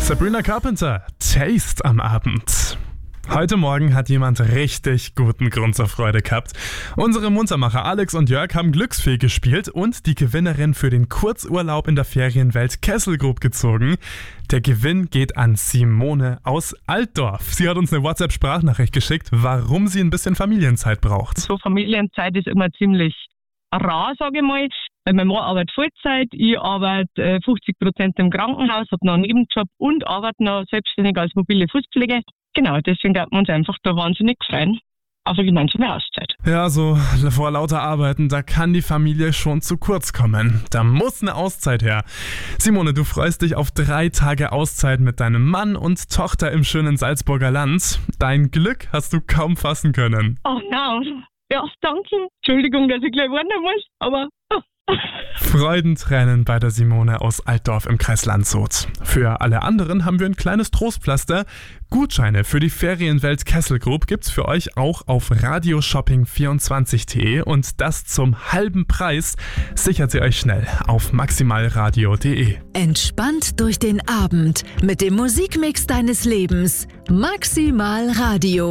Sabrina Carpenter, Taste am Abend. Heute Morgen hat jemand richtig guten Grund zur Freude gehabt. Unsere Muntermacher Alex und Jörg haben Glücksfee gespielt und die Gewinnerin für den Kurzurlaub in der Ferienwelt Kesselgrub gezogen. Der Gewinn geht an Simone aus Altdorf. Sie hat uns eine WhatsApp-Sprachnachricht geschickt, warum sie ein bisschen Familienzeit braucht. So Familienzeit ist immer ziemlich rar, sage ich mal. Weil mein Mann arbeitet Vollzeit, ich arbeite 50% im Krankenhaus, habe noch einen Nebenjob und arbeite noch selbstständig als mobile Fußpflege. Genau, deswegen darf wir uns einfach da wahnsinnig freuen auf eine gemeinsame Auszeit. Ja, so vor lauter Arbeiten, da kann die Familie schon zu kurz kommen. Da muss eine Auszeit her. Simone, du freust dich auf 3 Tage Auszeit mit deinem Mann und Tochter im schönen Salzburger Land. Dein Glück hast du kaum fassen können. Oh nein, ja, danke. Entschuldigung, dass ich gleich warnen muss, aber... Freudentränen bei der Simone aus Altdorf im Kreis Landshut. Für alle anderen haben wir ein kleines Trostpflaster. Gutscheine für die Ferienwelt Kesselgrub gibt's für euch auch auf radioshopping24.de und das zum halben Preis. Sichert sie euch schnell auf maximalradio.de. Entspannt durch den Abend mit dem Musikmix deines Lebens. Maximal Radio.